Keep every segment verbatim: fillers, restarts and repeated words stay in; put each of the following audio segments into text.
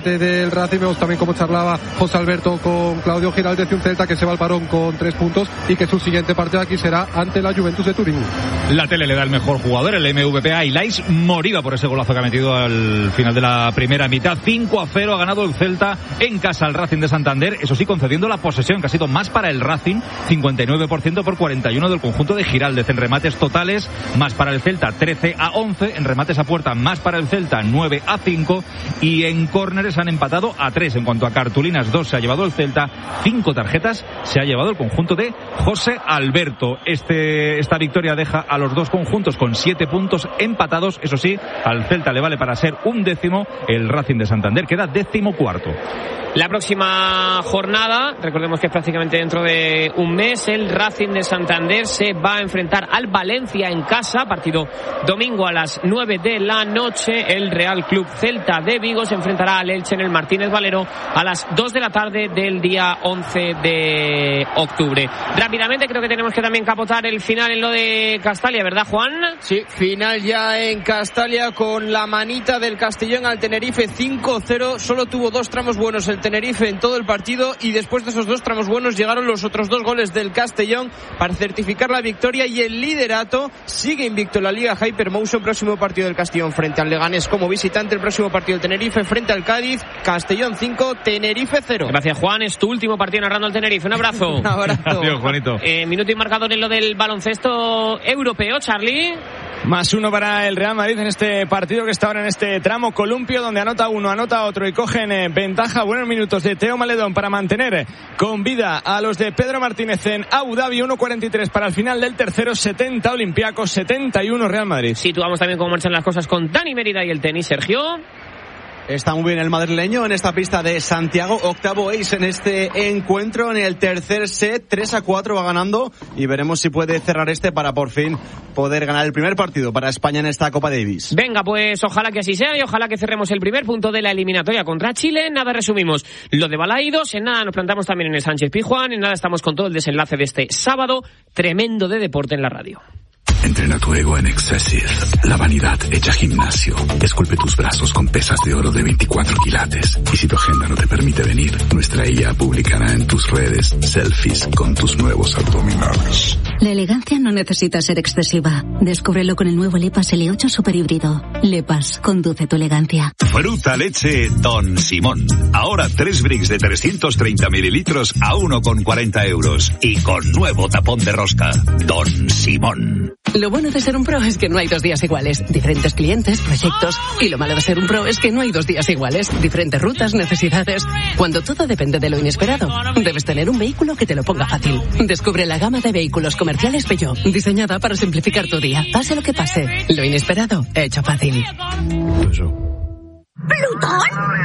Del Racing vemos también como charlaba José Alberto con Claudio Giraldez, de un Celta que se va al parón con tres puntos y que su siguiente partido aquí será ante la Juventus de Turín. La tele le da el mejor jugador, el M V P A Ilais Moriba, por ese golazo que ha metido al final de la primera mitad. Cinco a cero ha ganado el Celta en casa al Racing de Santander, eso sí, concediendo la posesión que ha sido más para el Racing, cincuenta y nueve por ciento por cuarenta y uno del conjunto de Giraldez. En remates totales, más para el Celta, trece a once, en remates a puerta, más para el Celta, nueve a cinco, y en córneres han empatado a tres. En cuanto a cartulinas, dos se ha llevado el Celta, cinco tarjetas se ha llevado el conjunto de José Alberto. Este, esta victoria deja a los dos conjuntos con siete puntos empatados. Eso sí, al Celta le vale para ser un décimo, el Racing de Santander queda décimo cuarto. La próxima jornada, recordemos que es prácticamente dentro de un mes, el Racing de Santander se va a enfrentar al Valencia en casa, partido domingo a las nueve de la noche. El Real Club Celta de Vigo se enfrentará al Elche en el Martínez Valero a las dos de la tarde del día once de octubre. Rápidamente, creo que tenemos que también capotar el final en lo de Castalia, ¿verdad, Juan? Sí, final ya en Castalia con la manita del Castellón al Tenerife, cinco cero. Solo tuvo dos tramos buenos el Tenerife en todo el partido, y después de esos dos tramos buenos llegaron los otros dos goles del Castellón para certificar la victoria y el liderato. Sigue invicto en la Liga Hypermotion. Próximo partido del Castellón frente al Leganés como visitante, el próximo partido del Tenerife frente al Cádiz. Castellón cinco, Tenerife cero. Gracias, Juan, es tu último partido narrando al Tenerife. Un abrazo. Un abrazo. Adiós, Juanito. Eh, minuto y marcador en lo del baloncesto europeo, Charlie. Más uno para el Real Madrid en este partido que está ahora en este tramo columpio, donde anota uno, anota otro y cogen eh, ventaja. Buenos minutos de Teo Maledón para mantener con vida a los de Pedro Martínez en Abu Dhabi. uno cuarenta y tres para el final del tercero, setenta Olympiacos, setenta y uno Real Madrid. Situamos también cómo marchan las cosas con Dani Mérida y el tenis, Sergio. Está muy bien el madrileño en esta pista de Santiago, octavo ace en este encuentro, en el tercer set, tres a cuatro va ganando, y veremos si puede cerrar este para por fin poder ganar el primer partido para España en esta Copa Davis. Venga, pues ojalá que así sea y ojalá que cerremos el primer punto de la eliminatoria contra Chile. Nada, resumimos lo de Balaidos, en nada nos plantamos también en el Sánchez Pizjuán, en nada estamos con todo el desenlace de este sábado tremendo de deporte en la radio. Entrena tu ego en Excessive, la vanidad hecha gimnasio. Esculpe tus brazos con pesas de oro de veinticuatro quilates. Y si tu agenda no te permite venir, nuestra I A publicará en tus redes selfies con tus nuevos abdominales. La elegancia no necesita ser excesiva. Descúbrelo con el nuevo Lepas L ocho Super Híbrido. Lepas, conduce tu elegancia. Fruta leche Don Simón. Ahora tres bricks de trescientos treinta mililitros a uno con cuarenta euros. Y con nuevo tapón de rosca. Don Simón. Lo bueno de ser un pro es que no hay dos días iguales. Diferentes clientes, proyectos. Y lo malo de ser un pro es que no hay dos días iguales. Diferentes rutas, necesidades. Cuando todo depende de lo inesperado, debes tener un vehículo que te lo ponga fácil. Descubre la gama de vehículos comerciales Peugeot, diseñada para simplificar tu día. Pase lo que pase, lo inesperado, hecho fácil. ¿Plutón?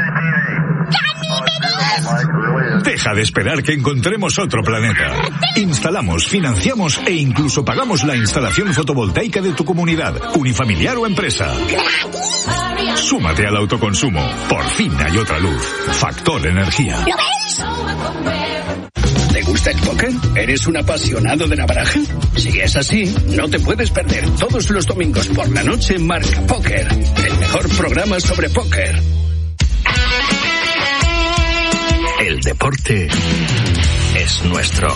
Deja de esperar que encontremos otro planeta. Instalamos, financiamos e incluso pagamos la instalación fotovoltaica de tu comunidad, unifamiliar o empresa. Súmate al autoconsumo. Por fin hay otra luz. Factor Energía. ¿Lo ves? ¿Te gusta el póker? ¿Eres un apasionado de la baraja? Si es así, no te puedes perder todos los domingos por la noche Marca Póker, el mejor programa sobre póker. El deporte es nuestro.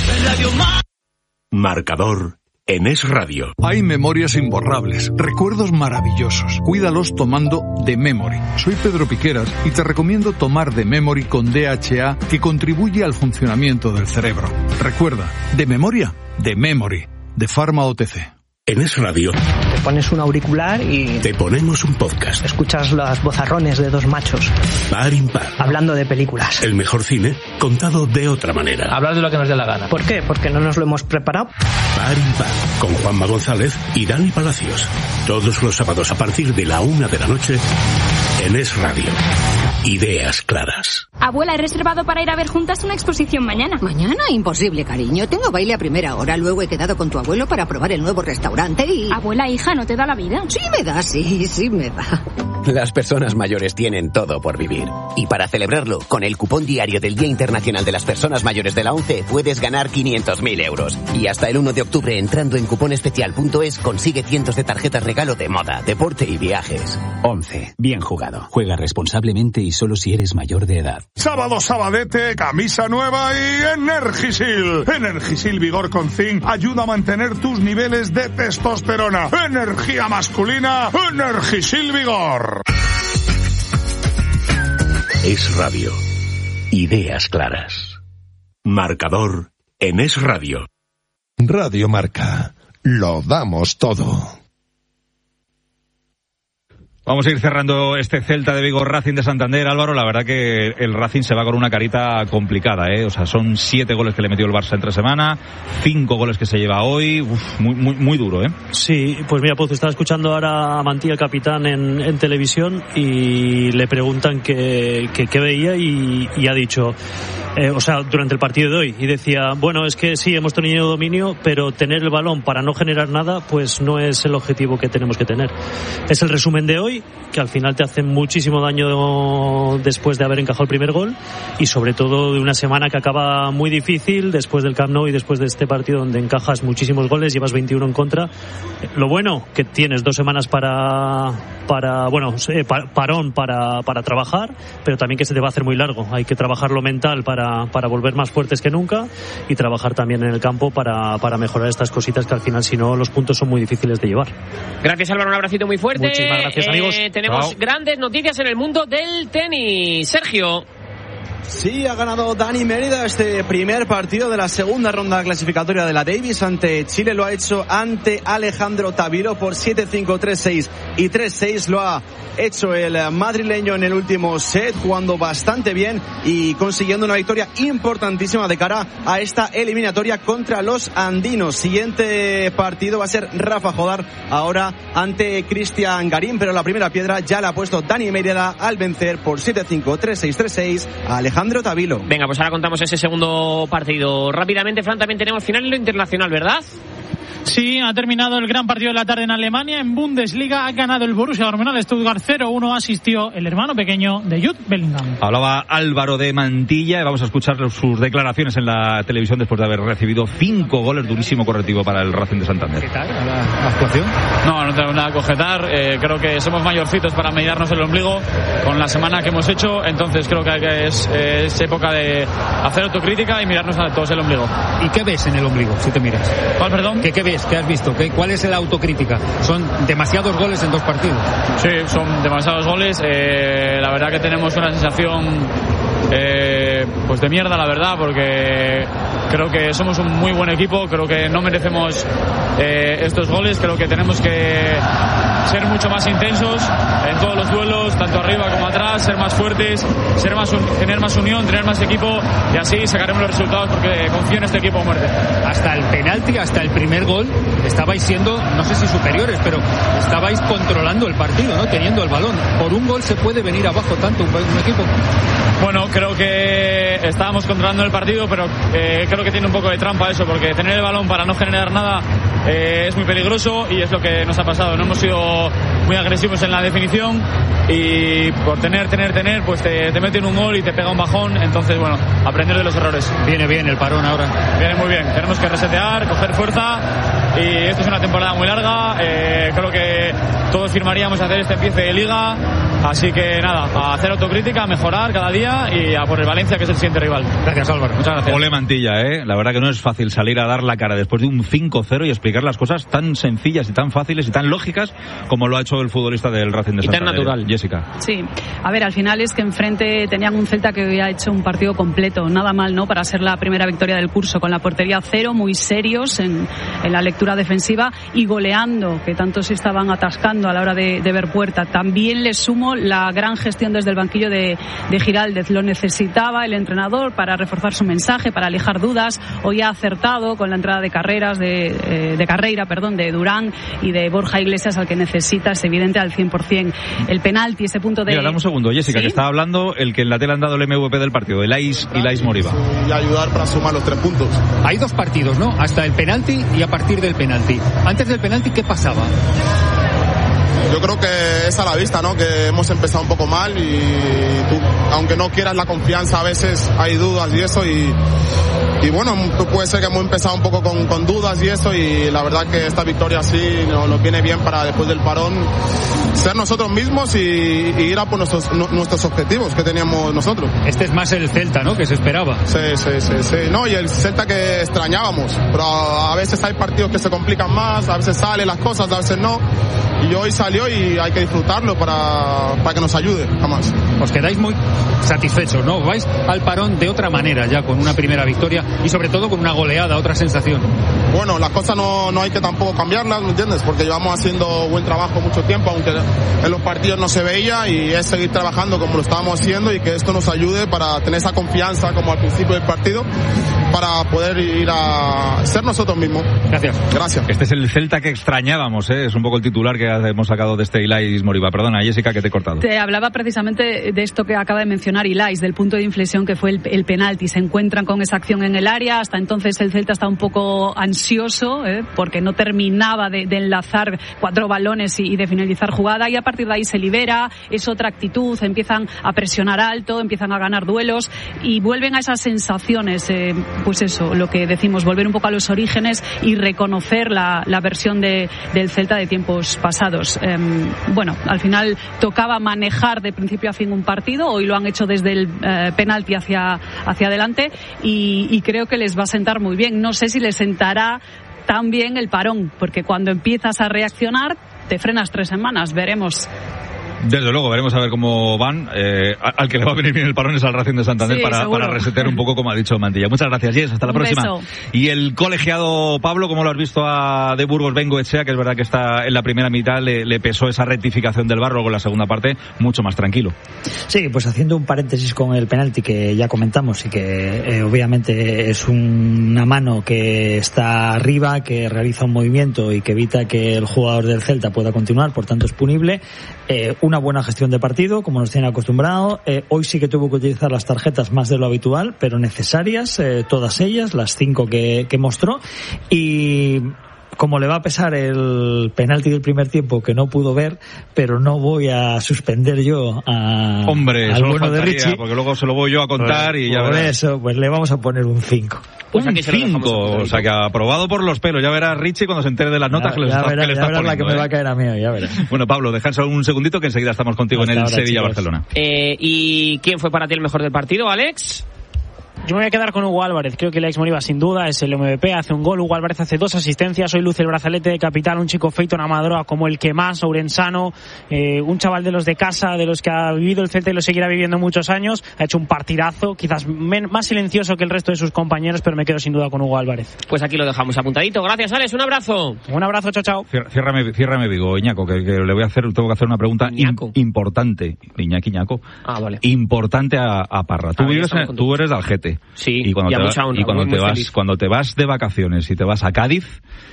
Marcador en Es Radio. Hay memorias imborrables, recuerdos maravillosos. Cuídalos tomando The Memory. Soy Pedro Piqueras y te recomiendo tomar The Memory con D H A, que contribuye al funcionamiento del cerebro. Recuerda, de memoria, The Memory, de Pharma O T C. En Es Radio te pones un auricular y te ponemos un podcast. Escuchas los vozarrones de dos machos par impar hablando de películas. El mejor cine contado de otra manera. Hablar de lo que nos dé la gana. ¿Por qué? Porque no nos lo hemos preparado. Par impar con Juanma González y Dani Palacios. Todos los sábados a partir de la una de la noche en Es Radio. Ideas claras. Abuela, he reservado para ir a ver juntas una exposición mañana. ¿Mañana? Imposible, cariño. Tengo baile a primera hora. Luego he quedado con tu abuelo para probar el nuevo restaurante y... Abuela, hija, ¿no te da la vida? Sí me da, sí, sí me da. Las personas mayores tienen todo por vivir. Y para celebrarlo, con el cupón diario del Día Internacional de las Personas Mayores de la ONCE, puedes ganar quinientos mil euros. Y hasta el uno de octubre, entrando en cuponespecial punto es, consigue cientos de tarjetas regalo de moda, deporte y viajes. ONCE. Bien jugado. Juega responsablemente y solo si eres mayor de edad. Sábado, sabadete, camisa nueva y Energisil. Energisil Vigor con Zinc ayuda a mantener tus niveles de testosterona. Energía masculina, Energisil Vigor. Es Radio. Ideas claras. Marcador en Es Radio. Radio Marca. Lo damos todo. Vamos a ir cerrando este Celta de Vigo Racing de Santander. Álvaro, la verdad que el Racing se va con una carita complicada, ¿eh? O sea, son siete goles que le metió el Barça entre semana, cinco goles que se lleva hoy. Uf, muy, muy, muy duro, ¿eh? Sí, pues mira, Pozo, estaba escuchando ahora a Mantilla, el capitán, en, en televisión, y le preguntan qué que, que veía y, y ha dicho, eh, o sea, durante el partido de hoy, y decía, bueno, es que sí, hemos tenido dominio, pero tener el balón para no generar nada, pues no es el objetivo que tenemos que tener. Es el resumen de hoy, que al final te hace muchísimo daño después de haber encajado el primer gol, y sobre todo de una semana que acaba muy difícil después del Camp Nou y después de este partido donde encajas muchísimos goles, llevas veintiuno en contra. Lo bueno, que tienes dos semanas para, para bueno, parón para, para trabajar, pero también que se te va a hacer muy largo. Hay que trabajar lo mental para, para volver más fuertes que nunca, y trabajar también en el campo para, para mejorar estas cositas que al final, si no, los puntos son muy difíciles de llevar. Gracias, Álvaro, un abracito muy fuerte. Muchísimas gracias, amigos. Eh, tenemos Chao. Grandes noticias en el mundo del tenis. Sergio. Sí, ha ganado Dani Mérida este primer partido de la segunda ronda clasificatoria de la Davis ante Chile. Lo ha hecho ante Alejandro Taviro por siete cinco, tres seis y tres seis. Lo ha hecho el madrileño en el último set, jugando bastante bien y consiguiendo una victoria importantísima de cara a esta eliminatoria contra los andinos. Siguiente partido va a ser Rafa Jodar ahora ante Cristian Garín, pero la primera piedra ya la ha puesto Dani Mérida al vencer por siete cinco, tres seis, tres seis a Alejandro Tavilo. Venga, pues ahora contamos ese segundo partido. Rápidamente, Fran, también tenemos final en lo internacional, ¿verdad? Sí, ha terminado el gran partido de la tarde en Alemania. En Bundesliga ha ganado el Borussia Dortmund al Stuttgart cero uno. Asistió el hermano pequeño de Jude Bellingham. Hablaba Álvaro de Mantilla y vamos a escuchar sus declaraciones en la televisión después de haber recibido cinco goles. Durísimo correctivo para el Racing de Santander. ¿Qué tal la actuación? No, no tengo nada que objetar. Eh, creo que somos mayorcitos para mirarnos el ombligo con la semana que hemos hecho. Entonces creo que es, es época de hacer autocrítica y mirarnos a todos el ombligo. ¿Y qué ves en el ombligo, si te miras? ¿Cuál, perdón? ¿Qué, qué ves? ¿Qué has visto? ¿Qué, ¿Cuál es la autocrítica? Son demasiados goles en dos partidos. Sí, son demasiados goles. Eh, la verdad que tenemos una sensación eh, pues de mierda, la verdad, porque creo que somos un muy buen equipo. Creo que no merecemos eh, estos goles. Creo que tenemos que ser mucho más intensos en todos los duelos, tanto arriba como atrás, ser más fuertes, ser más un, tener más unión, tener más equipo, y así sacaremos los resultados, porque confío en este equipo a muerte. Hasta el penalti, hasta el primer gol, estabais siendo, no sé si superiores, pero estabais controlando el partido, ¿no? Teniendo el balón. Por un gol se puede venir abajo tanto un, un equipo. Bueno, creo que estábamos controlando el partido, pero eh, creo que tiene un poco de trampa eso, porque tener el balón para no generar nada eh, es muy peligroso, y es lo que nos ha pasado. No hemos sido muy agresivos en la definición, y por tener, tener, tener, pues te, te meten un gol y te pega un bajón. Entonces, bueno, aprender de los errores. Viene bien el parón ahora. Viene muy bien. Tenemos que resetear, coger fuerza, y esto es una temporada muy larga. Eh, creo que todos firmaríamos hacer este empiece de liga. Así que nada, a hacer autocrítica, a mejorar cada día y a por el Valencia, que es el siguiente rival. Gracias, Álvaro. Muchas gracias. Ole Mantilla, ¿eh? La verdad que no es fácil salir a dar la cara después de un cinco cero y explicar las cosas tan sencillas y tan fáciles y tan lógicas como lo ha hecho el futbolista del Racing de Santander. Y tan natural. Jessica. Sí, a ver, al final es que enfrente tenían un Celta que había hecho un partido completo, nada mal, ¿no? Para ser la primera victoria del curso, con la portería cero, muy serios en, en la lectura defensiva y goleando, que tanto se estaban atascando a la hora de, de ver puerta. También les sumo cómo la gran gestión desde el banquillo de, de Giraldez lo necesitaba el entrenador para reforzar su mensaje, para alejar dudas. Hoy ha acertado con la entrada de carreras de, eh, de carrera, perdón, de Durán y de Borja Iglesias, al que necesita, es evidente, al cien por ciento. El penalti, ese punto de... Mira, dame un segundo, Jessica, ¿Sí? que estaba hablando el que en la tele han dado el M V P del partido, Ilais, Ilais Moriba. Y ayudar para sumar los tres puntos. Hay dos partidos, ¿no? Hasta el penalti y a partir del penalti. Antes del penalti, ¿qué pasaba? Yo creo que es a la vista, ¿no? Que hemos empezado un poco mal y tú, aunque no quieras la confianza, a veces hay dudas y eso y, y bueno, tú puede ser que hemos empezado un poco con, con dudas y eso y la verdad que esta victoria sí nos, nos viene bien para después del parón ser nosotros mismos y, y ir a por nuestros, nuestros objetivos que teníamos nosotros. Este es más el Celta, ¿no? Que se esperaba. Sí, sí, sí, sí. No, y el Celta que extrañábamos, pero a, a veces hay partidos que se complican más, a veces salen las cosas, a veces no. Y hoy salió y hay que disfrutarlo para, para que nos ayude, jamás. Os quedáis muy satisfechos, ¿no? Vais al parón de otra manera ya, con una primera victoria y sobre todo con una goleada, otra sensación. Bueno, las cosas no, no hay que tampoco cambiarlas, ¿me entiendes? Porque llevamos haciendo buen trabajo mucho tiempo, aunque en los partidos no se veía, y es seguir trabajando como lo estábamos haciendo y que esto nos ayude para tener esa confianza como al principio del partido, para poder ir a ser nosotros mismos. Gracias. Gracias. Este es el Celta que extrañábamos, ¿eh? Es un poco el titular que hemos sacado de este Ilais Moriba. Perdona, Jessica, que te he cortado. Te hablaba precisamente de esto que acaba de mencionar Ilais, del punto de inflexión que fue el, el penalti. Se encuentran con esa acción en el área. Hasta entonces el Celta está un poco ansioso, ¿eh? Porque no terminaba de, de enlazar cuatro balones y, y de finalizar jugada, y a partir de ahí se libera, es otra actitud, empiezan a presionar alto, empiezan a ganar duelos y vuelven a esas sensaciones, eh, pues eso, lo que decimos, volver un poco a los orígenes y reconocer la, la versión de, del Celta de tiempos pasados. Eh, bueno, al final tocaba manejar de principio a fin un partido, hoy lo han hecho desde el eh, penalti hacia, hacia adelante y, y creo que les va a sentar muy bien. No sé si les sentará tan bien el parón, porque cuando empiezas a reaccionar te frenas tres semanas, veremos. Desde luego, veremos a ver cómo van. Eh, al que le va a venir bien el parón es al Racing de Santander, sí, para, para resetear un poco, como ha dicho Mantilla. Muchas gracias, Jess. Hasta la un próxima. Beso. Y el colegiado Pablo, ¿cómo lo has visto a de Burgos Bengoechea? Que es verdad que está en la primera mitad, le, le pesó esa rectificación del VAR, luego en la segunda parte, mucho más tranquilo. Sí, pues haciendo un paréntesis con el penalti que ya comentamos y que eh, obviamente es una mano que está arriba, que realiza un movimiento y que evita que el jugador del Celta pueda continuar, por tanto es punible. Eh, una buena gestión de partido, como nos tienen acostumbrado. Eh, hoy sí que tuvo que utilizar las tarjetas más de lo habitual, pero necesarias, eh, todas ellas, las cinco que, que mostró. Y como le va a pesar el penalti del primer tiempo que no pudo ver, pero no voy a suspender yo a Hombre, al solo bueno de Richie, porque luego se lo voy yo a contar, pues, y ya por verás. eso pues le vamos a poner un cinco. Pues un cinco, o sea que aprobado por los pelos. Ya verás Richie cuando se entere de las notas ya, que le ya está, verás, que le ya está verás poniendo, la que ¿eh? me va a caer a mí, ya verás. Bueno, Pablo, dejad un segundito que enseguida estamos contigo Hasta en el ahora, Sevilla-Barcelona. Eh, ¿Y quién fue para ti el mejor del partido, Alex? Yo me voy a quedar con Hugo Álvarez. Creo que Ilais Moriba sin duda es el M V P, hace un gol. Hugo Álvarez hace dos asistencias. Hoy luce el brazalete de capitán, un chico feito en Amadroa como el que más, ourensano, eh, un chaval de los de casa, de los que ha vivido el Celta y lo seguirá viviendo muchos años. Ha hecho un partidazo, quizás men- más silencioso que el resto de sus compañeros, pero me quedo sin duda con Hugo Álvarez. Pues aquí lo dejamos apuntadito. Gracias, Alex. Un abrazo. Un abrazo, chao, chao. Ciérrame, ciérrame Vigo, Iñaco, que, que le voy a hacer, tengo que hacer una pregunta im- importante. Iñaki, Iñaco. Ah, vale. Importante a, a Parra. Tú, Ah, vives ya en, tú eres de Algete. Sí, y cuando y a te, mucha va, honra, y cuando muy, te muy vas, feliz. cuando te vas de vacaciones y te vas a Cádiz,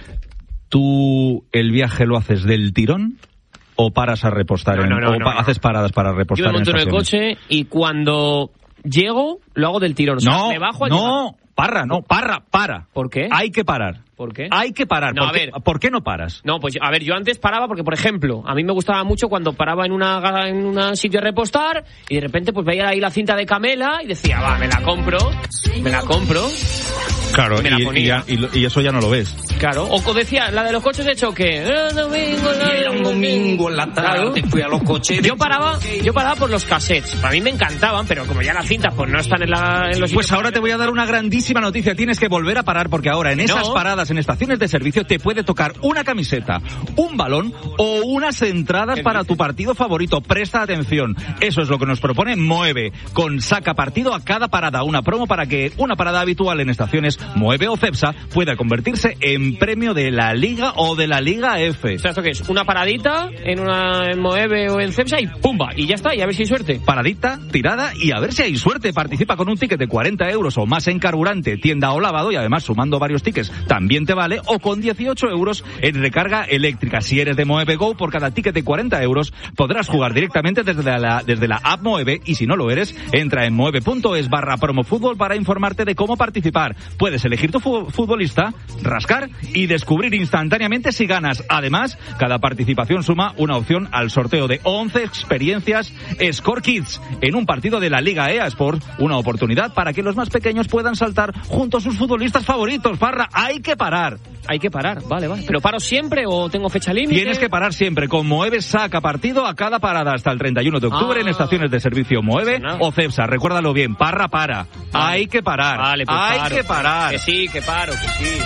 ¿tú el viaje lo haces del tirón o paras a repostar? No, en, no, no, o no, pa- no. haces paradas para Yo repostar me monto en el estaciones? coche y cuando llego lo hago del tirón. O sea, No, me bajo al no, llegar. Parra, no, Parra, para. ¿Por qué? Hay que parar. ¿Por qué? Hay que parar. No, ¿Por, a qué, ver. ¿Por qué no paras? No, pues a ver, yo antes paraba porque, por ejemplo, a mí me gustaba mucho cuando paraba en una en un sitio a repostar y de repente pues veía ahí la cinta de Camela y decía, va, me la compro, me la compro. Claro, Me la y, y, ponía. ya- y lo- y eso ya no lo ves. Claro, o decía, la de los coches de choque. Era domingo, Era un domingo en la tarde, fui a los coches. Yo paraba, yo paraba por los cassettes. A mí me encantaban, pero como ya las cintas pues no están en, la, en los... Pues ahora te voy a dar una grandísima noticia. Tienes que volver a parar porque ahora en No. esas paradas, en estaciones de servicio, te puede tocar una camiseta, un balón o unas entradas para tu partido favorito. Presta atención. Eso es lo que nos propone Moeve. Con saca partido a cada parada. Una promo para que una parada habitual en estaciones Moeve o Cepsa pueda convertirse en premio de la Liga o de la Liga F. O sea, ¿esto qué es? Una paradita en una en Moeve o en Cepsa y ¡pumba! Y ya está, y a ver si hay suerte. Paradita, tirada y a ver si hay suerte. Participa con un ticket de cuarenta euros o más en carburante, tienda o lavado, y además sumando varios tickets también te vale, o con dieciocho euros en recarga eléctrica. Si eres de Moeve Go, por cada ticket de cuarenta euros podrás jugar directamente desde la, desde la app Moeve, y si no lo eres, entra en moeve.es barra promofútbol para informarte de cómo participar. Puedes elegir tu futbolista, rascar y descubrir instantáneamente si ganas. Además, cada participación suma una opción al sorteo de once experiencias Score Kids en un partido de la Liga E A Sport, una oportunidad para que los más pequeños puedan saltar junto a sus futbolistas favoritos. Parra, hay que parar. Hay que parar, vale, vale. ¿Pero paro siempre o tengo fecha límite? Tienes que parar siempre. Con Moeve saca partido a cada parada hasta el treinta y uno de octubre ah. en estaciones de servicio Moeve no. o Cepsa. Recuérdalo bien, Parra, para. Vale. Hay que parar. Vale, pues hay paro. que parar. Que sí, que paro, que sí.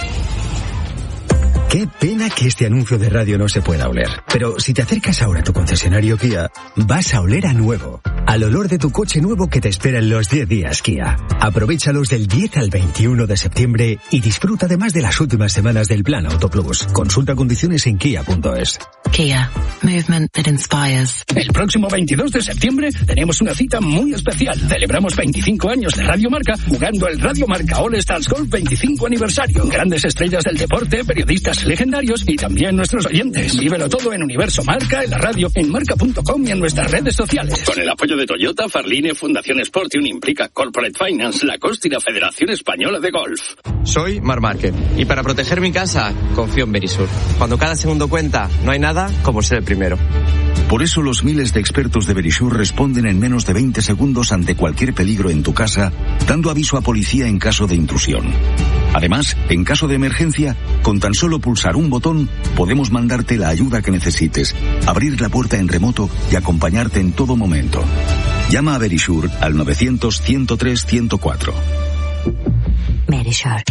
Qué pena que este anuncio de radio no se pueda oler. Pero si te acercas ahora a tu concesionario Kia, vas a oler a nuevo. Al olor de tu coche nuevo que te espera en los diez días Kia. Aprovéchalos del diez al veintiuno de septiembre y disfruta además de las últimas semanas del Plan Auto Plus. Consulta condiciones en kia punto es. Kia. Movement that inspires. El próximo veintidós de septiembre tenemos una cita muy especial. Celebramos veinticinco años de Radio Marca jugando el Radio Marca All Stars Golf veinticinco aniversario. Grandes estrellas del deporte, periodistas legendarios y también nuestros oyentes. Vívelo todo en Universo Marca, en la radio, en marca punto com y en nuestras redes sociales. Con el apoyo de Toyota, Farline, Fundación Sport y Unimplica, Corporate Finance, Lacoste y la Federación Española de Golf. Soy Mar Márquez y para proteger mi casa confío en Verisur. Cuando cada segundo cuenta, no hay nada como ser el primero. Por eso los miles de expertos de Verisur responden en menos de veinte segundos ante cualquier peligro en tu casa, dando aviso a policía en caso de intrusión. Además, en caso de emergencia, con tan solo pulsar un botón, podemos mandarte la ayuda que necesites, abrir la puerta en remoto y acompañarte en todo momento. Llama a Verisur al novecientos, ciento tres, ciento cuatro. Verisur.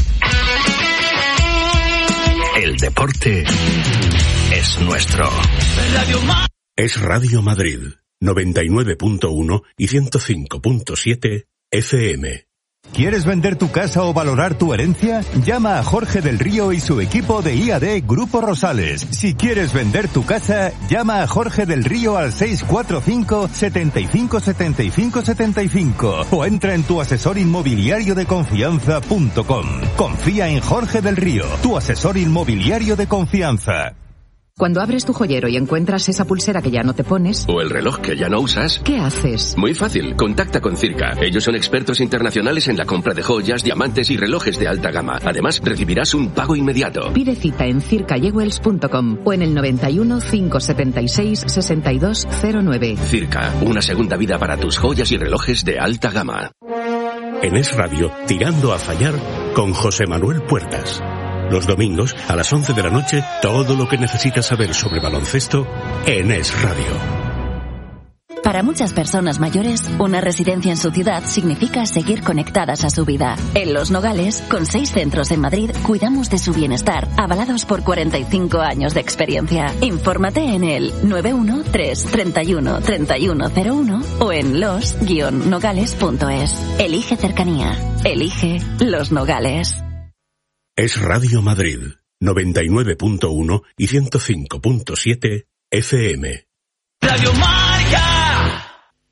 El deporte es nuestro. Radio es Radio Madrid, noventa y nueve punto uno y ciento cinco punto siete F M. ¿Quieres vender tu casa o valorar tu herencia? Llama a Jorge del Río y su equipo de I A D Grupo Rosales. Si quieres vender tu casa, llama a Jorge del Río al seis cuatro cinco, setenta y cinco, setenta y cinco, setenta y cinco o entra en tu asesor inmobiliario de confianza punto com. Confía en Jorge del Río, tu asesor inmobiliario de confianza. Cuando abres tu joyero y encuentras esa pulsera que ya no te pones... O el reloj que ya no usas... ¿Qué haces? Muy fácil, contacta con Circa. Ellos son expertos internacionales en la compra de joyas, diamantes y relojes de alta gama. Además, recibirás un pago inmediato. Pide cita en circa jewels punto com o en el noventa y uno, cinco setenta y seis, sesenta y dos cero nueve. Circa, una segunda vida para tus joyas y relojes de alta gama. En Es Radio, Tirando a Fallar, con José Manuel Puertas. Los domingos, a las once de la noche, todo lo que necesitas saber sobre baloncesto en Es Radio. Para muchas personas mayores, una residencia en su ciudad significa seguir conectadas a su vida. En Los Nogales, con seis centros en Madrid, cuidamos de su bienestar, avalados por cuarenta y cinco años de experiencia. Infórmate en el nueve uno tres, treinta y uno, treinta y uno cero uno o en los guion nogales punto es. Elige cercanía. Elige Los Nogales. Es Radio Madrid, noventa y nueve punto uno y ciento cinco punto siete F M. Radio Marca.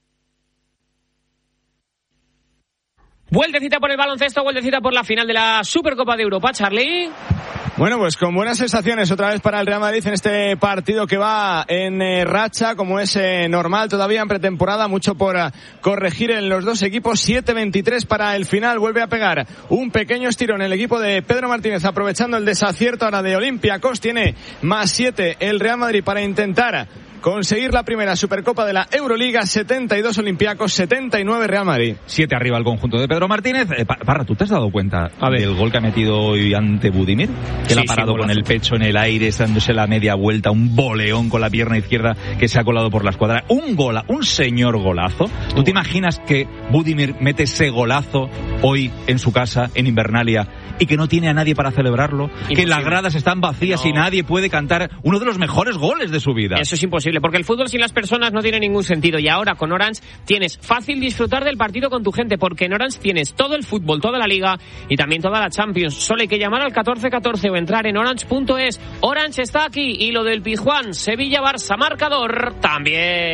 Vueltecita por el baloncesto, vueltecita por la final de la Supercopa de Europa, Charlie. Bueno, pues con buenas sensaciones otra vez para el Real Madrid en este partido que va en eh, racha, como es eh, normal todavía en pretemporada, mucho por uh, corregir en los dos equipos. Siete veintitrés para el final, vuelve a pegar un pequeño estirón el equipo de Pedro Martínez, aprovechando el desacierto ahora de Olympiacos. Tiene más siete el Real Madrid para intentar conseguir la primera Supercopa de la Euroliga. Setenta y dos Olympiacos, setenta y nueve Real Madrid. Siete arriba el conjunto de Pedro Martínez. Eh, Parra, ¿tú te has dado cuenta del gol que ha metido hoy ante Budimir? Que sí, le ha parado sí, con el pecho en el aire, dándose la media vuelta, un boleón con la pierna izquierda que se ha colado por la escuadra. Un gola, un señor golazo. ¿Tú te imaginas que Budimir mete ese golazo hoy en su casa, en Invernalia, y que no tiene a nadie para celebrarlo, imposible. Que las gradas están vacías no. y nadie puede cantar uno de los mejores goles de su vida. Eso es imposible, porque el fútbol sin las personas no tiene ningún sentido, y ahora con Orange tienes fácil disfrutar del partido con tu gente, porque en Orange tienes todo el fútbol, toda la liga y también toda la Champions. Solo hay que llamar al catorce catorce o entrar en orange punto es. Orange está aquí, y lo del Pizjuán, Sevilla, Barça, marcador también.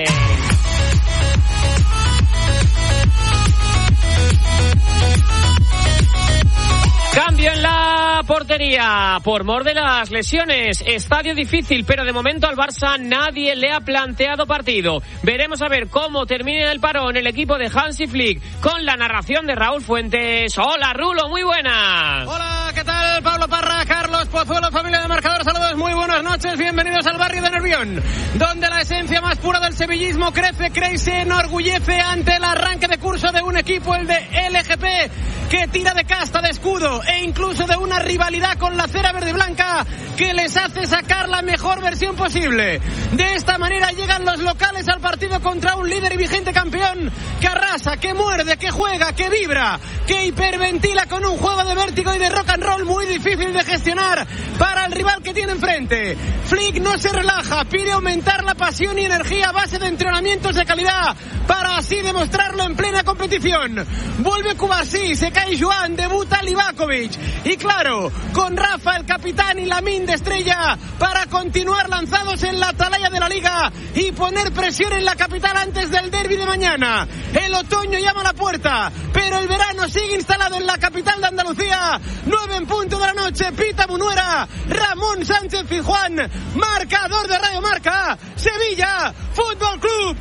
Cambio en la portería por mor de las lesiones. Estadio difícil, pero de momento al Barça nadie le ha planteado partido. Veremos a ver cómo termina el parón el equipo de Hansi Flick, con la narración de Raúl Fuentes. Hola, Rulo, muy buenas. Hola, ¿qué tal? Pablo Parra, Carlos Pozuelo, familia de Marcador, saludos, muy buenas noches, bienvenidos al barrio de Nervión, donde la esencia más pura del sevillismo crece, crece, enorgullece ante el arranque de curso de un equipo, el de L G P, que tira de casta, de escudo e incluso de una rivalidad con la cera verde y blanca que les hace sacar la mejor versión posible. De esta manera llegan los locales al partido contra un líder y vigente campeón que arrasa, que muerde, que juega, que vibra, que hiperventila con un juego de vértigo y de rock and roll muy difícil de gestionar para el rival que tiene enfrente. Flick no se relaja, pide aumentar la pasión y energía a base de entrenamientos de calidad para así demostrarlo en plena competición. Vuelve Cubarsí, se cae Joan, debuta Livakovic y claro, con Rafa el capitán y Lamine de estrella para continuar lanzados en la atalaya de la liga y poner presión en la capital antes del derbi de mañana. El otoño llama a la puerta, pero el verano sigue instalado en la capital de Andalucía. Nueve en punto de la noche, pita Munuera, Ramón Sánchez Pizjuán, marcador de Radio Marca, Sevilla Fútbol Club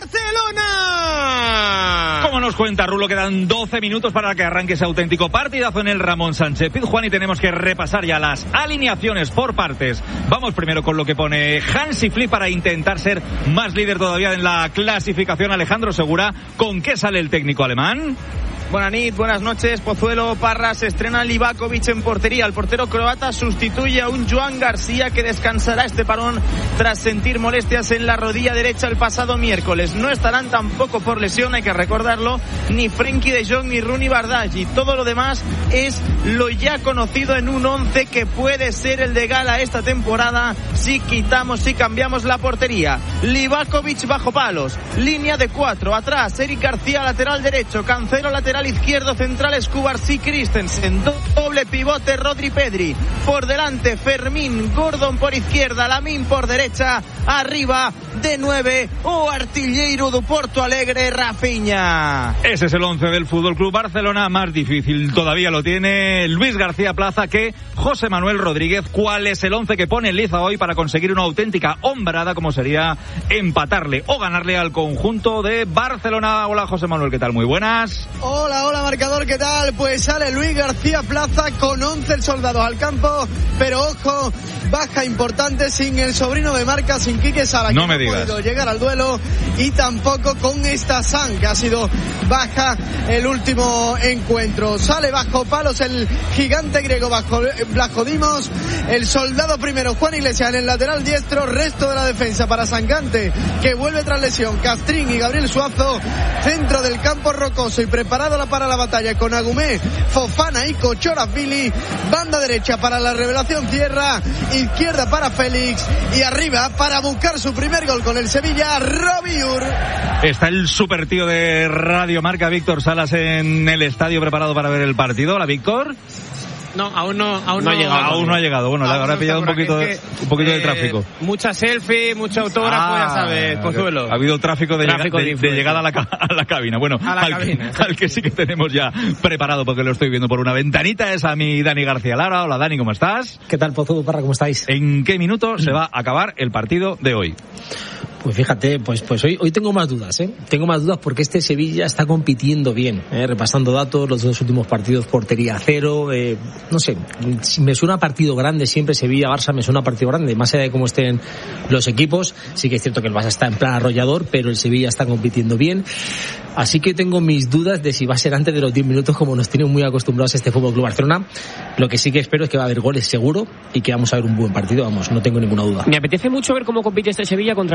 Barcelona. Como nos cuenta Rulo, quedan doce minutos para que arranque ese auténtico partidazo en el Ramón Sánchez Pizjuán y tenemos que repasar ya las alineaciones por partes. Vamos primero con lo que pone Hansi Flick para intentar ser más líder todavía en la clasificación. Alejandro Segura, ¿con qué sale el técnico alemán? Buenas noches, buenas noches, Pozuelo, Parra, se estrena Livakovic en portería. El portero croata sustituye a un Joan García que descansará este parón tras sentir molestias en la rodilla derecha el pasado miércoles. No estarán tampoco por lesión, hay que recordarlo, ni Frenkie de Jong ni Rooney Bardghji. Todo lo demás es lo ya conocido en un once que puede ser el de gala esta temporada si quitamos, si cambiamos la portería. Livakovic bajo palos, línea de cuatro, atrás Eric García lateral derecho, Cancelo lateral izquierdo, centrales Cubarsí, Christensen, doble pivote Rodri Pedri, por delante Fermín, Gordon por izquierda, Lamine por derecha, arriba de nueve o artilleiro do Porto Alegre, Rafinha. Ese es el once del F C Barcelona. Más difícil todavía lo tiene Luis García Plaza que José Manuel Rodríguez. ¿Cuál es el once que pone Liza hoy para conseguir una auténtica hombrada como sería empatarle o ganarle al conjunto de Barcelona? Hola José Manuel, ¿qué tal? Muy buenas. Hola, hola Marcador, ¿qué tal? Pues sale Luis García Plaza con once soldados al campo, pero ojo, baja importante sin el sobrino de Marca, sin Quique Sala, no que me no digas. ha podido llegar al duelo, y tampoco con esta San, que ha sido baja el último encuentro. Sale bajo palos el gigante griego bajo Blascodimos, el soldado primero Juan Iglesias en el lateral diestro, resto de la defensa para Sancante, que vuelve tras lesión, Castrín y Gabriel Suazo, centro del campo rocoso y preparado para la batalla con Agumé, Fofana y Kochorazvili, banda derecha para la revelación Tierra, izquierda para Félix y arriba para buscar su primer gol con el Sevilla, Robiur. Está el super tío de Radio Marca, Víctor Salas, en el estadio preparado para ver el partido. Hola, Víctor. No, aún no, aún no, no ha llegado. Aún no ha llegado. Bueno, le habrá no pillado un poquito, de, un poquito eh, de tráfico. Mucha selfie, mucho autógrafo, ah, ya sabes, Pozuelo. Ha habido tráfico de, tráfico llega, de, de llegada a la, a la cabina. Bueno, la al, cabina, que, al que sí que tenemos ya preparado, porque lo estoy viendo por una ventanita, es a mi Dani García Lara. Hola, Dani, ¿cómo estás? ¿Qué tal, Pozuelo, Parra? ¿Cómo estáis? ¿En qué minuto se va a acabar el partido de hoy? Pues fíjate, pues pues hoy hoy tengo más dudas, ¿eh? Tengo más dudas porque este Sevilla está compitiendo bien, ¿eh? Repasando datos, los dos últimos partidos portería cero, eh, no sé, me suena partido grande siempre Sevilla-Barça, me suena partido grande, más allá de cómo estén los equipos. Sí que es cierto que el Barça está en plan arrollador, pero el Sevilla está compitiendo bien. Así que tengo mis dudas de si va a ser antes de los diez minutos como nos tienen muy acostumbrados a este F C Barcelona. Lo que sí que espero es que va a haber goles seguro y que vamos a ver un buen partido, vamos, no tengo ninguna duda. Me apetece mucho ver cómo compite este Sevilla contra el Barça,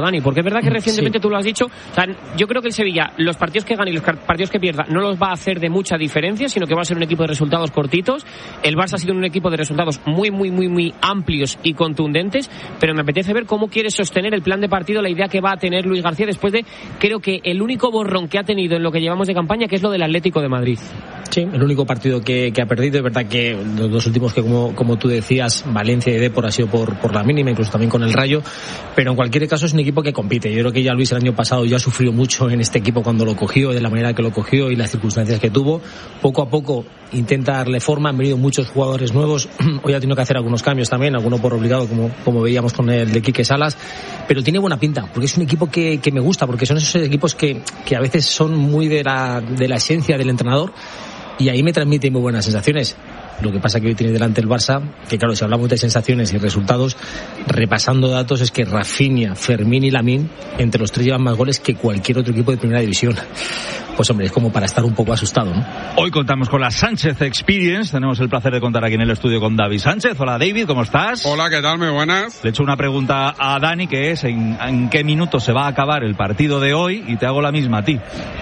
Dani, porque es verdad que recientemente sí. Tú lo has dicho, o sea, yo creo que el Sevilla, los partidos que gane y los partidos que pierda, no los va a hacer de mucha diferencia, sino que va a ser un equipo de resultados cortitos. El Barça ha sido un equipo de resultados muy, muy, muy, muy amplios y contundentes, pero me apetece ver cómo quiere sostener el plan de partido, la idea que va a tener Luis García después de, creo que el único borrón que ha tenido en lo que llevamos de campaña, que es lo del Atlético de Madrid. Sí, el único partido que, que ha perdido. Es verdad que los dos últimos que, como, como tú decías, Valencia y Depor ha sido por, por la mínima, incluso también con el Rayo, pero en cualquier caso es un equipo que compite. Yo creo que ya Luis el año pasado ya sufrió mucho en este equipo cuando lo cogió, de la manera que lo cogió y las circunstancias que tuvo. Poco a poco intenta darle forma, han venido muchos jugadores nuevos, hoy ha tenido que hacer algunos cambios también, alguno por obligado, como, como veíamos con el de Quique Salas, pero tiene buena pinta, porque es un equipo que, que me gusta, porque son esos equipos que, que a veces son muy de la, de la esencia del entrenador, y ahí me transmite muy buenas sensaciones. Lo que pasa que hoy tiene delante el Barça, que claro, si hablamos de sensaciones y resultados, repasando datos, es que Rafinha, Fermín y Lamine, entre los tres llevan más goles que cualquier otro equipo de primera división. Pues hombre, es como para estar un poco asustado, ¿no? Hoy contamos con la Sánchez Experience. Tenemos el placer de contar aquí en el estudio con David Sánchez. Hola David, ¿cómo estás? Hola, ¿qué tal? Muy buenas. Le echo una pregunta a Dani, que es ¿en, en qué minuto se va a acabar el partido de hoy? Y te hago la misma a ti.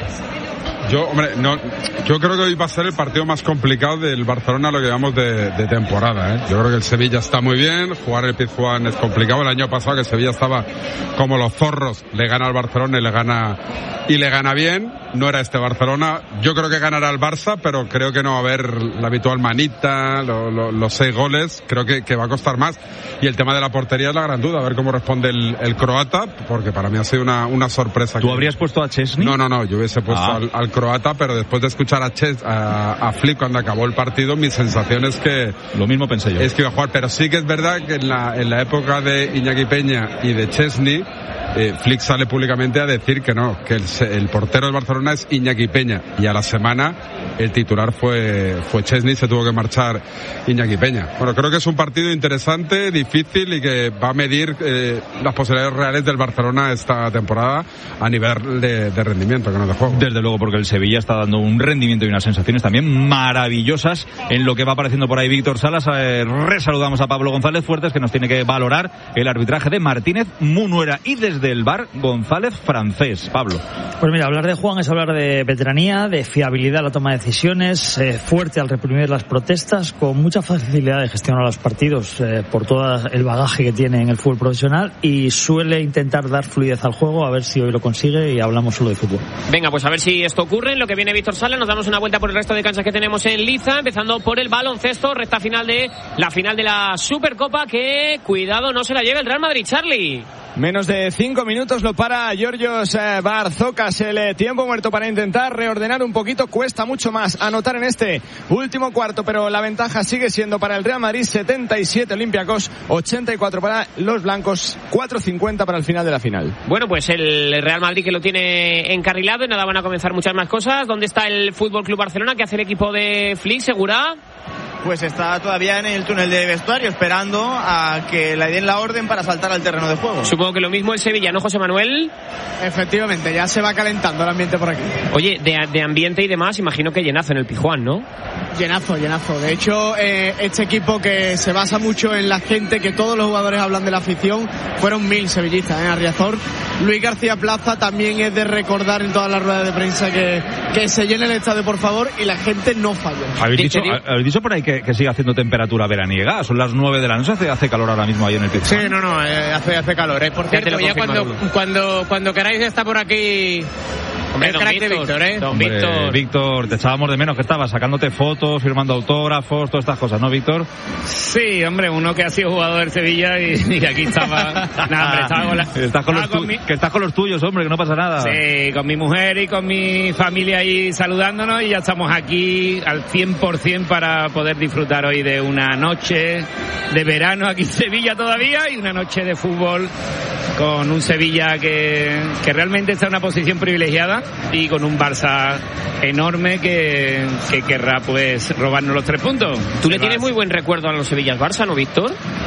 Yo, hombre, no, yo creo que hoy va a ser el partido más complicado del Barcelona, lo que llamamos de, de temporada, ¿eh? Yo creo que el Sevilla está muy bien, jugar el Pizjuán es complicado. El año pasado que el Sevilla estaba como los zorros, le gana al Barcelona y le gana y le gana bien. No era este Barcelona. Yo creo que ganará el Barça, pero creo que no va a haber la habitual manita, lo, lo, los seis goles. Creo que, que va a costar más. Y el tema de la portería es la gran duda, a ver cómo responde el, el croata, porque para mí ha sido una, una sorpresa. ¿Tú que... habrías puesto a Chesney? No, no, no, yo hubiese puesto ah. al, al croata, pero después de escuchar a Ches, a, a Flick cuando acabó el partido, mi sensación es que... Lo mismo pensé yo. Es que iba a jugar, pero sí que es verdad que en la, en la época de Iñaki Peña y de Chesney, Eh, Flick sale públicamente a decir que no, que el, el portero del Barcelona es Iñaki Peña, y a la semana el titular fue fue Chesney, se tuvo que marchar Iñaki Peña. Bueno, creo que es un partido interesante, difícil y que va a medir eh, las posibilidades reales del Barcelona esta temporada a nivel de, de rendimiento, que no de juego. Desde luego, porque el Sevilla está dando un rendimiento y unas sensaciones también maravillosas en lo que va apareciendo por ahí Víctor Salas. Eh, resaludamos a Pablo González Fuertes, que nos tiene que valorar el arbitraje de Martínez Munuera, y desde del V A R González Francés. Pablo. Pues mira, hablar de Juan es hablar de veteranía, de fiabilidad a la toma de decisiones, eh, fuerte al reprimir las protestas, con mucha facilidad de gestionar los partidos eh, por todo el bagaje que tiene en el fútbol profesional, y suele intentar dar fluidez al juego, a ver si hoy lo consigue, y hablamos solo de fútbol. Venga, pues a ver si esto ocurre. En lo que viene Víctor Sala, nos damos una vuelta por el resto de canchas que tenemos en Liza, empezando por el baloncesto, recta final de la final de la Supercopa, que cuidado no se la lleve el Real Madrid, Charlie. Menos de cinco minutos lo para Giorgios eh, Barzocas. El eh, tiempo muerto para intentar reordenar un poquito. Cuesta mucho más anotar en este último cuarto, pero la ventaja sigue siendo para el Real Madrid. setenta y siete Olympiacos, ochenta y cuatro para los blancos, cuatro cincuenta para el final de la final. Bueno, pues el Real Madrid que lo tiene encarrilado, y nada, van a comenzar muchas más cosas. ¿Dónde está el Fútbol Club Barcelona? ¿Qué hace el equipo de Flick, Segura? Pues está todavía en el túnel de vestuario, esperando a que le den la orden para saltar al terreno de juego. Supongo que lo mismo el Sevilla, ¿no, José Manuel? Efectivamente, ya se va calentando el ambiente por aquí. Oye, de, de ambiente y demás, imagino que llenazo en el Pizjuán, ¿no? Llenazo, llenazo. De hecho, eh, este equipo que se basa mucho en la gente, que todos los jugadores hablan de la afición, fueron mil sevillistas en ¿eh? Arriazor. Luis García Plaza también es de recordar en todas las ruedas de prensa que, que se llene el estadio, por favor, y la gente no falla. ¿Habéis dicho, ¿habéis dicho por ahí que, que sigue haciendo temperatura veraniega? Son las nueve de la noche, hace, hace calor ahora mismo ahí en el Pizjuán. Sí, no, no, eh, hace, hace calor. Eh. Por cierto, ya cuando, cuando, cuando queráis está por aquí... Hombre, el crack de Víctor, ¿eh? Don Hombre, Víctor. Víctor, te echábamos de menos, que estabas sacándote fotos, firmando autógrafos, todas estas cosas, ¿no, Víctor? Sí, hombre, uno que ha sido jugador del Sevilla y, y aquí estaba... Nah, hombre, estaba con la... estás con, los tu... con mi... Que estás con los tuyos, hombre, que no pasa nada. Sí, con mi mujer y con mi familia ahí saludándonos, y ya estamos aquí al cien por ciento para poder disfrutar hoy de una noche de verano aquí en Sevilla todavía, y una noche de fútbol con un Sevilla que, que realmente está en una posición privilegiada, y con un Barça enorme que, que querrá pues robarnos los tres puntos. Tú le tienes muy buen recuerdo a los Sevillas Barça, ¿no, Víctor?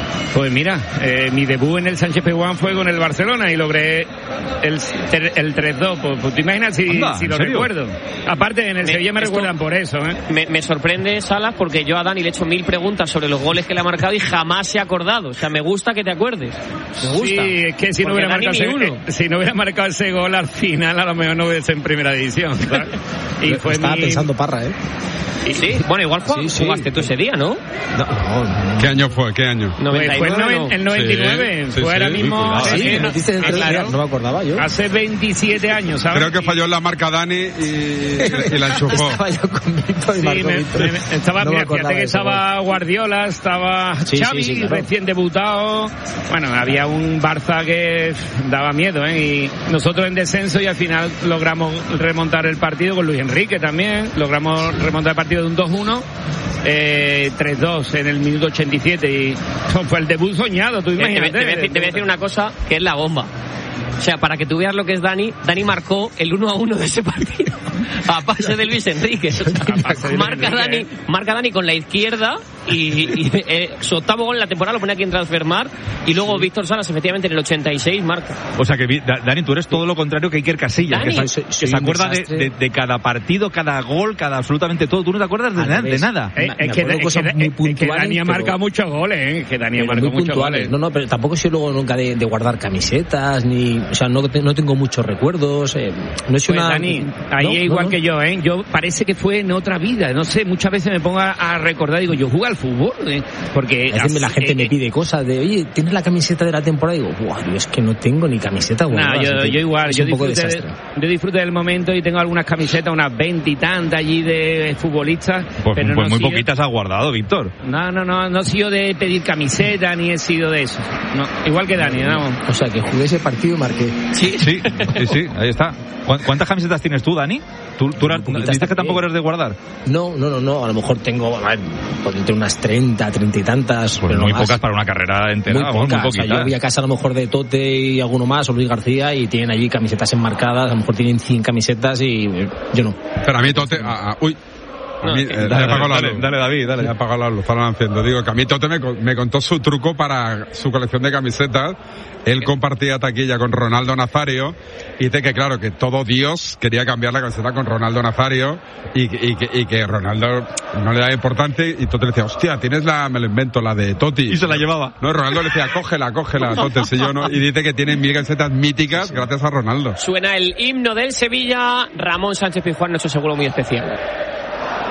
Pues mira, eh, mi debut en el Sánchez Pizjuán fue con el Barcelona y logré el, el tres dos. Pues, pues te imaginas si, Anda, si lo ¿en serio? recuerdo. Aparte, en el Me- Sevilla me esto- recuerdan por eso, ¿eh? Me, me sorprende, Salas, porque yo a Dani le he hecho mil preguntas sobre los goles que le ha marcado y jamás se ha acordado. O sea, me gusta que te acuerdes. Me gusta. Sí, es que si no, Porque hubiera Dani marcado ni ese, uno. eh, si no hubiera marcado ese gol al final, a lo mejor no hubiese en primera división, ¿sabes? Y fue Estaba mi... pensando Parra, ¿eh? Y sí, bueno, igual jug- Sí, sí. jugaste tú ese día, ¿no? No, no, no. ¿Qué año fue? ¿Qué año? Pues fue el, noven- el noventa y nueve, Sí, sí, fue ahora sí. mismo... Cuidado, sí, ¿eh? sí, Me metiste en sí, el tres claro. días, no me acordaba yo. Hace veintisiete años, ¿sabes? Creo que falló en la marca Dani y, y la enchufó. Estaba yo con Víctor y Sí, Marco me- Víctor. me- estaba, No me mira, acordaba fíjate que de ese estaba Guardiola, estaba Sí, sí, Xavi, sí, claro. recién debutado. Bueno, había un Barça que daba miedo, ¿eh? Y nosotros en descenso y al final logramos remontar el partido con Luis Enrique también. Logramos remontar el partido de un dos uno, eh, tres dos en el minuto ochenta y siete y fue el debut soñado, tú Te, te- imagínate. te voy a decir, te voy a decir una cosa que es la bomba. O sea, para que tú veas lo que es Dani, Dani marcó el uno a uno de ese partido a pase de Luis Enrique. O sea, pase de Luis marca, Enrique, Dani, ¿eh? marca Dani con la izquierda y, y eh, su octavo gol en la temporada lo pone aquí en Transfermar y luego Víctor Salas efectivamente en el ochenta y seis marca. O sea que, vi- Da- Dani, tú eres todo lo contrario que Iker Casillas, Dani. que se, Soy- que soy se un acuerda de, desastre. de- de cada partido, cada gol, cada absolutamente todo. Tú no te acuerdas de, Al nada, de revés. nada. Eh, Me- es, me que, acuerdo es cosas que- muy es que puntuales, Dani ha pero- marcado muchos goles, ¿eh? Que Dani ha Pero marcado muy muchos puntuales. goles. No, no, pero tampoco soy luego nunca de, de guardar camisetas, ni, o sea, no, te- no tengo muchos recuerdos. Eh, no es Pues una. Dani, ahí No, es no, igual no. que yo, ¿eh? Yo parece que fue en otra vida, no sé, muchas veces me pongo a, a recordar, digo, yo jugué al fútbol, ¿eh? Porque... A veces la gente eh, me pide cosas de, oye, ¿tienes la camiseta de la temporada? Y digo, buah, yo es que no tengo ni camiseta No, guardada. yo, así que yo igual, es yo un poco disfruté, desastre. de- yo disfruté del momento y tengo algunas camisetas, unas veintitantas allí de futbolistas. Pues, pero pues no muy he sido- poquitas has guardado, Víctor. No, no, no, no he sido de pedir camiseta ni he sido de eso. No, igual que Dani, ¿no? O sea, que jugué ese partido y marqué. Sí, sí, sí, sí, ahí está. ¿Cuán- ¿Cuántas camisetas tienes tú, Dani? ¿Tú, tú eras- Poquitas dices que también. tampoco eres de guardar? No, no, no, no, a lo mejor tengo, a ver, pues entre unas treinta, treinta y tantas. Pues pero muy no más. pocas para una carrera entera. Muy vamos, pocas. muy O sea, poquitas. yo voy a casa a lo mejor de Tote y alguno más, o Luis García, y tienen allí camisetas enmarcadas, a lo mejor tienen cien camisetas y eh, yo no. Pero a mí Tote... a- a- uy. A mí, eh, Dale, ya apagó la dale, luz. dale, David, dale. Ya apagó la luz, estaban haciendo. Digo que a mí Tote me, co- me contó su truco para su colección de camisetas. Él compartía taquilla con Ronaldo Nazario y dice que claro, que todo Dios quería cambiar la camiseta con Ronaldo Nazario y, que- y, que, y que Ronaldo no le daba importancia y Tote le decía, hostia, tienes la, me lo invento, la de Totti. Y se la llevaba. No, Ronaldo le decía, cógela, cógela, Tote, si yo no. Y dice que tiene mil camisetas míticas gracias a Ronaldo. Suena el himno del Sevilla, Ramón Sánchez Pizjuán, nuestro seguro muy especial.